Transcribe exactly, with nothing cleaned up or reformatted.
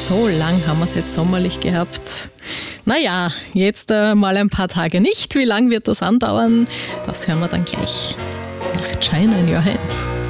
So lang haben wir es jetzt sommerlich gehabt. Naja, jetzt äh, mal ein paar Tage nicht. Wie lang wird das andauern? Das hören wir dann gleich. Nach China in Your Hands.